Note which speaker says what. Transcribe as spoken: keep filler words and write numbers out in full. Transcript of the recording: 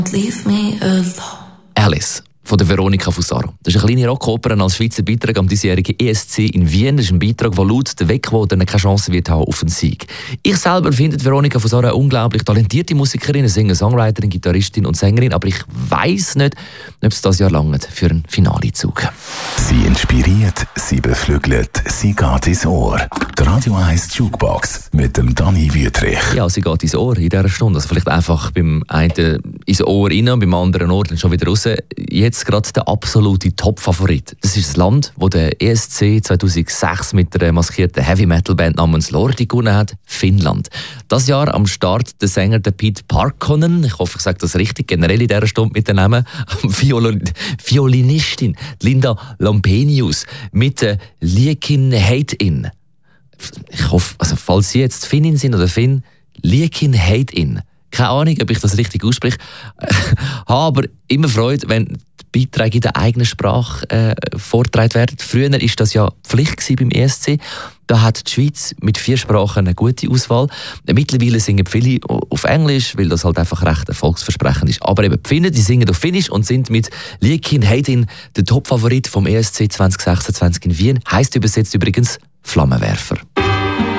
Speaker 1: Leave me alone.
Speaker 2: Alice von der Veronika Fusaro. Das ist eine kleine Rockoper als Schweizer Beitrag am diesjährigen E S C in Wien. Das ist ein Beitrag, der laut der Wegquote keine Chance wird haben auf einen Sieg. Ich selber finde Veronika Fusaro eine unglaublich talentierte Musikerin, Singer, Songwriterin, Gitarristin und Sängerin, aber ich weiss nicht, ob es das Jahr langt für einen Finalezug.
Speaker 3: Sie inspiriert, sie beflügelt, sie geht ins Ohr. Die Radio eins Jukebox mit dem Dani Wüthrich.
Speaker 2: Ja, sie geht ins Ohr in dieser Stunde. Also vielleicht einfach beim einen ins Ohr rein und beim anderen Ohr dann schon wieder raus. Jetzt gerade der absolute Top-Favorit. Das ist das Land, wo der E S C zweitausendsechs mit der maskierten Heavy-Metal-Band namens Lordi gewonnen hat, Finnland. Das Jahr am Start der Sänger der Pete Parkkonen, ich hoffe, ich sage das richtig, generell in dieser Stunde mit den Namen, Viol- Violinistin Linda Lampenius mit der Liekin Hate-In. Ich hoffe, also falls Sie jetzt Finnin sind oder Finn, Liekin Hate-In. Keine Ahnung, ob ich das richtig ausspreche. Habe aber immer Freude, wenn die Beiträge in der eigenen Sprache äh, vorgetragen werden. Früher war das ja Pflicht beim E S C. Da hat die Schweiz mit vier Sprachen eine gute Auswahl. Mittlerweile singen viele auf Englisch, weil das halt einfach recht erfolgsversprechend ist. Aber eben die Finnen, die singen auf Finnisch und sind mit Liekin Hate-In der Top-Favorit vom E S C zwanzig sechsundzwanzig in Wien. Heisst übersetzt übrigens Flammenwerfer.